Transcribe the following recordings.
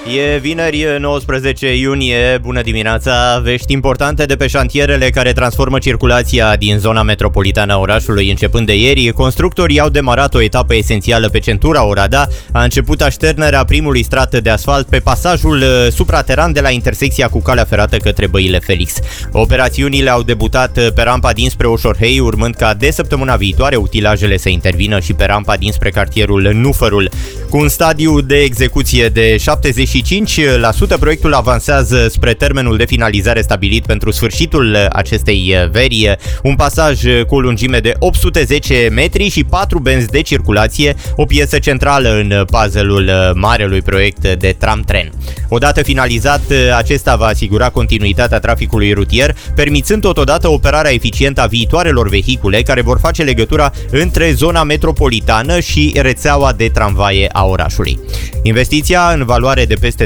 E vineri 19 iunie, bună dimineața, vești importante de pe șantierele care transformă circulația din zona metropolitană a orașului începând de ieri. Constructorii au demarat o etapă esențială pe centura Oradea, a început așternerea primului strat de asfalt pe pasajul suprateran de la intersecția cu calea ferată către Băile Felix. Operațiunile au debutat pe rampa dinspre Oșorhei, urmând ca de săptămâna viitoare utilajele să intervină și pe rampa dinspre cartierul Nufărul. Cu un stadiu de execuție de 75%, proiectul avansează spre termenul de finalizare stabilit pentru sfârșitul acestei veri, un pasaj cu o lungime de 810 metri și 4 benzi de circulație, o piesă centrală în puzzle-ul marelui proiect de tram-tren. Odată finalizat, acesta va asigura continuitatea traficului rutier, permițând totodată operarea eficientă a viitoarelor vehicule care vor face legătura între zona metropolitană și rețeaua de tramvaie a orașului. Investiția, în valoare de peste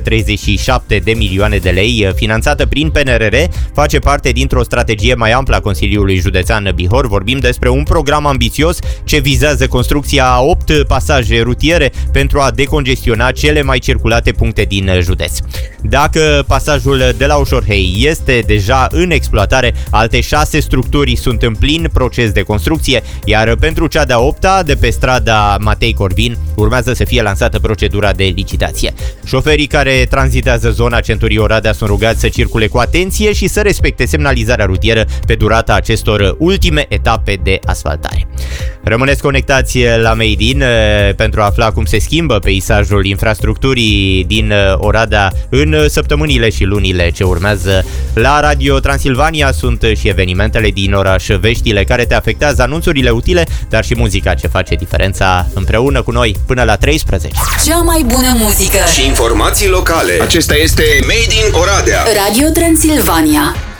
37 de milioane de lei, finanțată prin PNRR, face parte dintr-o strategie mai amplă a Consiliului Județean Bihor. Vorbim despre un program ambițios ce vizează construcția a 8 pasaje rutiere pentru a decongestiona cele mai circulate puncte din județ. Dacă pasajul de la Oșorhei este deja în exploatare, alte 6 structuri sunt în plin proces de construcție, iar pentru cea de-a 8-a, de pe strada Matei Corvin, urmează să fie lansată procedura de licitație. Șoferii care tranzitează zona centurii Oradea sunt rugați să circule cu atenție și să respecte semnalizarea rutieră pe durata acestor ultime etape de asfaltare. Rămâneți conectați la Made in pentru a afla cum se schimbă peisajul infrastructurii din Oradea în săptămânile și lunile ce urmează. La Radio Transilvania sunt și evenimentele din oraș, veștile care te afectează, anunțurile utile, dar și muzica ce face diferența, împreună cu noi până la 13. Cea mai bună muzică și informații locale. Acesta este Made in Oradea. Radio Transilvania.